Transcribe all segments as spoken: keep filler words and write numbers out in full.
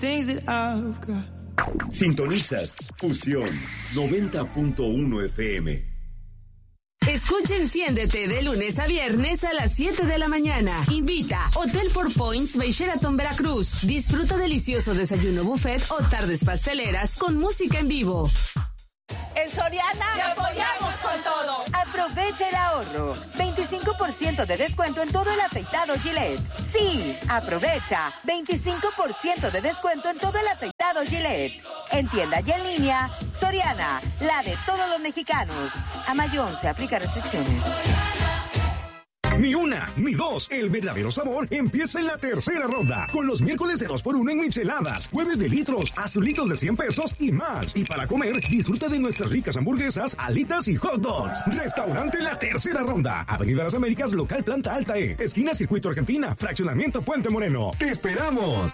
things that I've got. Sintonizas Fusión noventa punto uno F M. Escucha Enciéndete de lunes a viernes a las siete de la mañana. Invita Hotel Four Points by Sheraton Veracruz. Disfruta delicioso desayuno buffet o tardes pasteleras con música en vivo. En Soriana te apoyamos con todo. Aprovecha el ahorro. veinticinco por ciento de descuento en todo el afeitado Gillette. Sí, aprovecha. veinticinco por ciento de descuento en todo el afeitado Gillette. En tienda y en línea, Soriana, la de todos los mexicanos. A mayo once, aplica restricciones. Ni una, ni dos. El verdadero sabor empieza en la tercera ronda. Con los miércoles de dos por uno en micheladas, jueves de litros, azulitos de cien pesos y más. Y para comer, disfruta de nuestras ricas hamburguesas, alitas y hot dogs. Restaurante La Tercera Ronda. Avenida Las Américas, local Planta Alta E. Esquina Circuito Argentina, fraccionamiento Puente Moreno. ¡Te esperamos!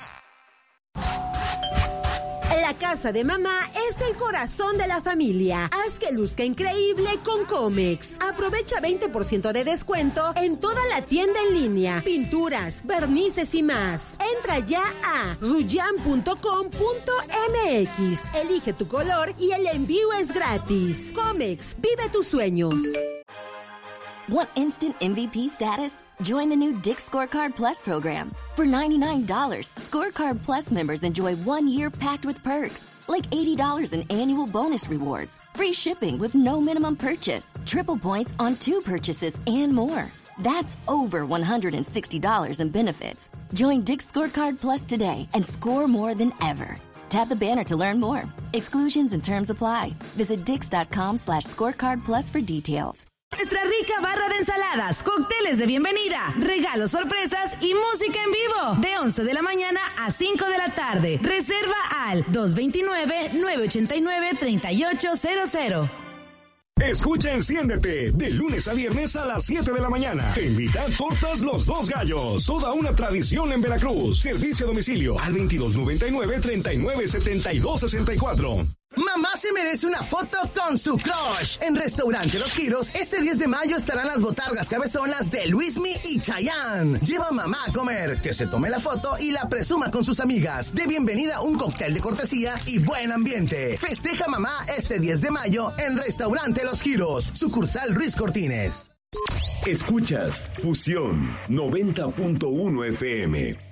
La casa de mamá es el corazón de la familia. Haz que luzca increíble con Comex. Aprovecha veinte por ciento de descuento en toda la tienda en línea. Pinturas, barnices y más. Entra ya a ruyan punto com punto m x. Elige tu color y el envío es gratis. Comex, vive tus sueños. Want instant M V P status? Join the new Dick's Scorecard Plus program. For ninety-nine dollars, Scorecard Plus members enjoy one year packed with perks, like eighty dollars in annual bonus rewards, free shipping with no minimum purchase, triple points on two purchases, and more. That's over one hundred sixty dollars in benefits. Join Dick's Scorecard Plus today and score more than ever. Tap the banner to learn more. Exclusions and terms apply. Visit dix.com slash scorecard plus for details. Nuestra rica barra de ensaladas, cócteles de bienvenida, regalos, sorpresas y música en vivo. De once de la mañana a cinco de la tarde. Reserva al dos dos nueve, nueve ocho nueve, tres ocho cero cero. Escucha Enciéndete, de lunes a viernes a las siete de la mañana. Te invitan Tortas Los Dos Gallos, toda una tradición en Veracruz. Servicio a domicilio al veintidós noventa y nueve, treinta y nueve, setenta y dos sesenta y cuatro. Mamá se merece una foto con su crush. En Restaurante Los Giros, este diez de mayo estarán las botargas cabezonas de Luismi y Chayanne. Lleva a mamá a comer, que se tome la foto y la presuma con sus amigas. De bienvenida un cóctel de cortesía y buen ambiente. Festeja mamá este diez de mayo en Restaurante Los Giros, sucursal Ruiz Cortines. Escuchas Fusión noventa punto uno F M.